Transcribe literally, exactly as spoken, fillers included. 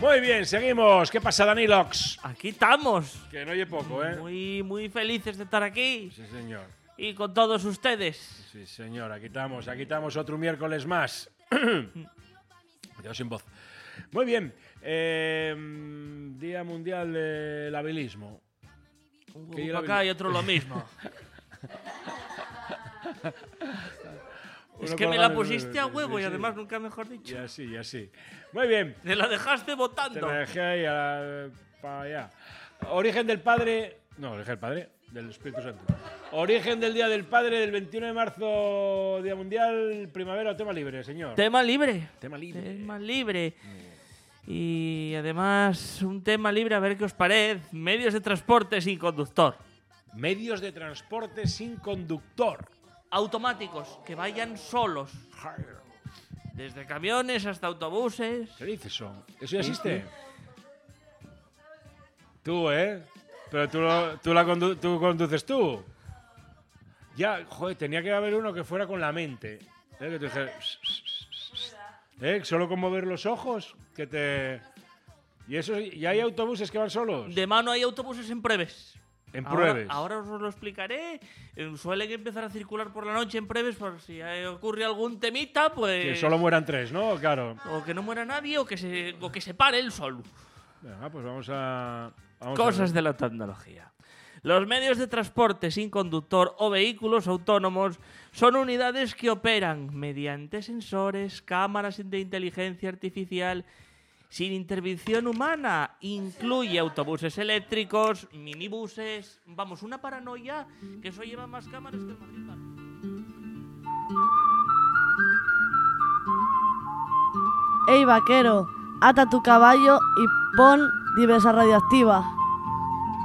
Muy bien, seguimos. ¿Qué pasa, Danilox? Aquí estamos. Que no oye poco, ¿eh? Muy, muy felices de estar aquí. Sí, señor. Y con todos ustedes. Sí, señor. Aquí estamos, aquí estamos otro miércoles más. Me quedo sin voz. Muy bien. Eh, Día Mundial del Habilismo. Un poco acá y otro lo mismo. Es que me la pusiste a huevo y además nunca mejor dicho. Y así, y así. Muy bien. Me la dejaste Te votando. la dejé ahí a- para allá. Origen del Padre. No, origen del Padre. Del Espíritu Santo. Origen del Día del Padre del veintiuno de marzo, Día Mundial, primavera o tema libre, señor. Tema libre. Tema libre. Tema libre. Y además, un tema libre, a ver qué os parece. Medios de transporte sin conductor. Medios de transporte sin conductor. Automáticos, que vayan solos. Desde camiones hasta autobuses. ¿Qué dices eso? ¿Eso ya existe? Tú, ¿eh? Pero tú, lo- tú, la condu- tú conduces tú. Ya, joder, tenía que haber uno que fuera con la mente. ¿Eh? Que te dijera... ¿Eh? Solo con mover los ojos. Que te... ¿Y eso? ¿Y hay autobuses que van solos? De mano hay autobuses en Preves. En Ahora- pruebes. Ahora, os lo explicaré. Eh, Suelen empezar a circular por la noche en Preves por si eh, ocurre algún temita, pues... Que solo mueran tres, ¿no? Claro. O que no muera nadie o que se, o que se pare él solo. Venga, pues vamos a... Vamos Cosas a de la tecnología. Los medios de transporte sin conductor o vehículos autónomos son unidades que operan mediante sensores, cámaras de inteligencia artificial sin intervención humana. Incluye autobuses eléctricos, minibuses... Vamos, una paranoia que eso lleva más cámaras que el Magic. Ey, vaquero, ata tu caballo y pon diversa radioactiva.